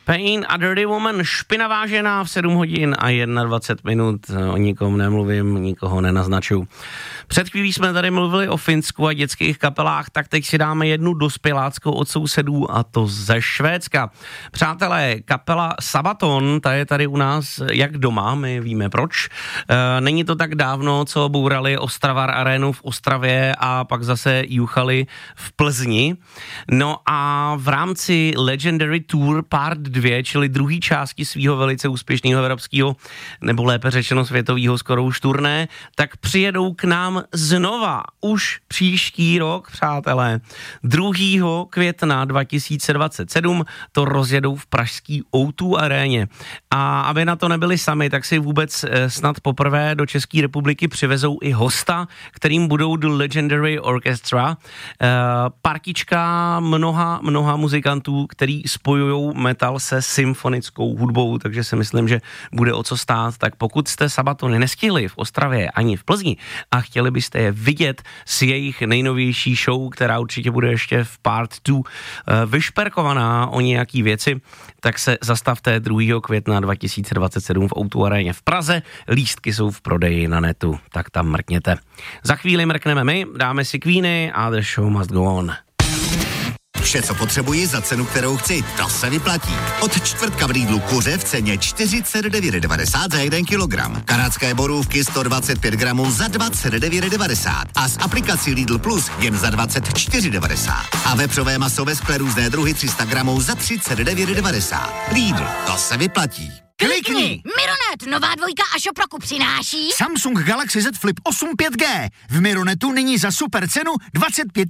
Pain a Dirty Woman, špinavá žena v 7 hodin a 21 minut. O nikom nemluvím, nikoho nenaznačuju. Před chvílí jsme tady mluvili o Finsku a dětských kapelách, tak teď si dáme jednu dospěláckou od sousedů, a to ze Švédska. Přátelé, kapela Sabaton, ta je tady u nás jak doma, my víme proč. Není to tak dávno, co bourali Ostravar Arénu v Ostravě a pak zase juchali v Plzni. No a v rámci Legendary Tour Part 2, čili druhé části svého velice úspěšného evropského, nebo lépe řečeno světového skoro už turné, tak přijedou k nám znova už příští rok, přátelé. 2. května 2027 to rozjedou v pražský O2 aréně. A aby na to nebyli sami, tak si vůbec snad poprvé do České republiky přivezou i hosta, kterým budou The Legendary Orchestra. Partička mnoha muzikantů, který spojujou metal se symfonickou hudbou, takže si myslím, že bude o co stát. Tak pokud jste Sabatony nestihli v Ostravě ani v Plzni a chtěli byste je vidět s jejich nejnovější show, která určitě bude ještě v Part 2 vyšperkovaná o nějaký věci, tak se zastavte 2. května 2027 v O2 aréně v Praze. Lístky jsou v prodeji na netu, tak tam mrkněte. Za chvíli mrkneme my, dáme si Queeny a The Show Must Go On. Vše, co potřebuji za cenu, kterou chci, to se vyplatí. Od čtvrtka v Lidlu kuře v ceně 49,90 za 1 kilogram. Kanadské borůvky 125 gramů za 29,90 a s aplikací Lidl Plus jen za 24,90. A vepřové maso ve skle různé druhy 300 gramů za 39,90. Lidl, to se vyplatí. Klikni! Mironet, nová dvojka a Šoproku přináší Samsung Galaxy Z Flip 8 5G. V Mironetu nyní za super cenu 25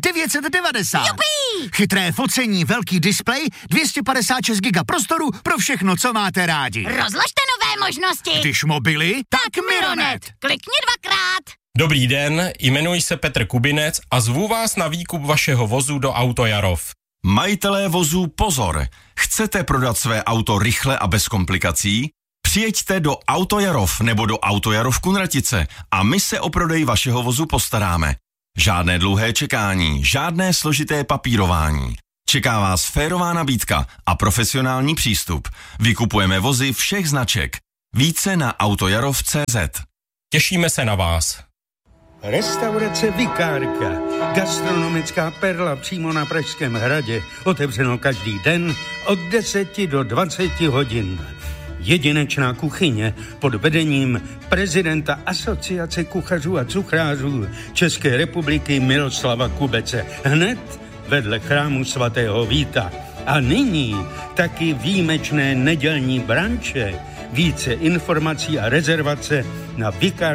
990. Jupí! Chytré focení, velký displej, 256 GB prostoru pro všechno, co máte rádi. Rozložte nové možnosti. Když mobily, Tak Mironet. Klikni 2krát. Dobrý den, jmenuji se Petr Kubinec a zvu vás na výkup vašeho vozu do Autojarov. Majitelé vozů pozor! Chcete prodat své auto rychle a bez komplikací? Přijeďte do Autojarov nebo do Autojarov Kunratice a my se o prodej vašeho vozu postaráme. Žádné dlouhé čekání, žádné složité papírování. Čeká vás férová nabídka a profesionální přístup. Vykupujeme vozy všech značek. Více na autojarov.cz. Těšíme se na vás. Restaurace Vikárka, gastronomická perla přímo na Pražském hradě, otevřeno každý den od 10 do 20 hodin. Jedinečná kuchyně pod vedením prezidenta Asociace kuchařů a cuchrářů České republiky Miroslava Kubece, hned vedle chrámu svatého Víta. A nyní taky výjimečné nedělní branče. Více informací a rezervace na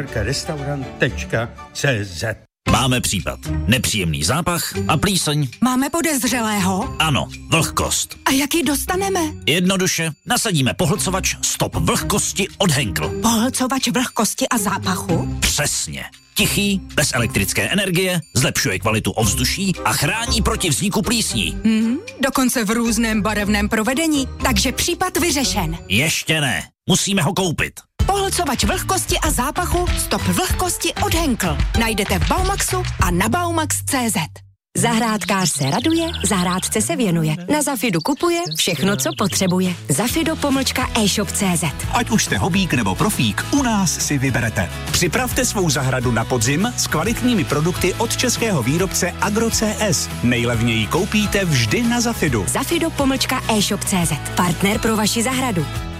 vikarkarestaurant.cz. Máme případ. Nepříjemný zápach a plíseň. Máme podezřelého? Ano, vlhkost. A jak ji dostaneme? Jednoduše, nasadíme pohlcovač Stop vlhkosti od Henkel. Pohlcovač vlhkosti a zápachu? Přesně. Tichý, bez elektrické energie, zlepšuje kvalitu ovzduší a chrání proti vzniku plísní. Dokonce v různém barevném provedení, takže případ vyřešen. Ještě ne, musíme ho koupit. Pohlcovač vlhkosti a zápachu Stop vlhkosti od Henkel. Najdete v Baumaxu a na baumax.cz. Zahrádkář se raduje, zahrádce se věnuje. Na Zafidu kupuje všechno, co potřebuje. Zafido-e-shop.cz. Ať už jste hobík nebo profík, u nás si vyberete. Připravte svou zahradu na podzim s kvalitními produkty od českého výrobce Agro.cs. Nejlevněji koupíte vždy na Zafidu. Zafido-e-shop.cz. Partner pro vaši zahradu.